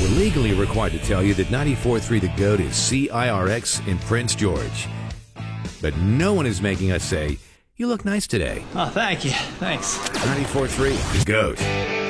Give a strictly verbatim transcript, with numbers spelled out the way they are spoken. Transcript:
We're legally required to tell you that ninety-four point three The Goat is C I R X in Prince George. But no one is making us say, you look nice today. Oh, thank you. Thanks. ninety-four point three The Goat.